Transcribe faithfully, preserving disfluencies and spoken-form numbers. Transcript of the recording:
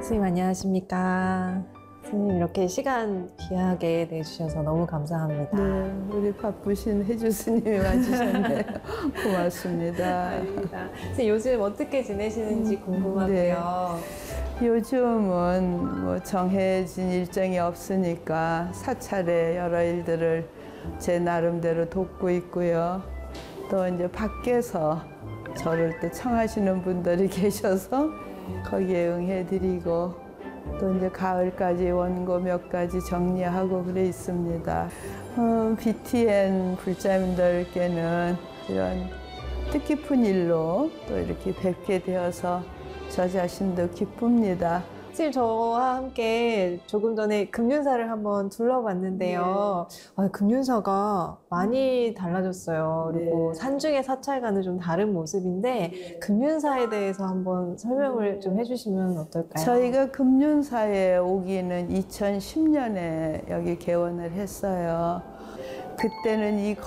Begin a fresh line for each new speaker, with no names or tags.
선생님 안녕하십니까. 선생님 이렇게 시간 귀하게 내주셔서 너무 감사합니다.
네, 우리 바쁘신 혜주 스님이 와주셨네요. 고맙습니다.
아닙니다. 선생님 요즘 어떻게 지내시는지 궁금하고요.
요즘은 뭐 정해진 일정이 없으니까 사찰의 여러 일들을 제 나름대로 돕고 있고요. 또 이제 밖에서 저를 또 청하시는 분들이 계셔서 거기에 응해드리고 또 이제 가을까지 원고 몇 가지 정리하고 그래 있습니다. 어, 비티엔 불자님들께는 이런 뜻깊은 일로 또 이렇게 뵙게 되어서 저 자신도 기쁩니다.
선생님 저와 함께 조금 전에 금륜사를 한번 둘러봤는데요. 아, 금륜사가 많이 달라졌어요. 그리고
네.
산중의 사찰과는 좀 다른 모습인데 금륜사에 대해서 한번 설명을 좀 해주시면 어떨까요?
저희가 금륜사에 오기는 이천십 년에 여기 개원을 했어요. 그때는 이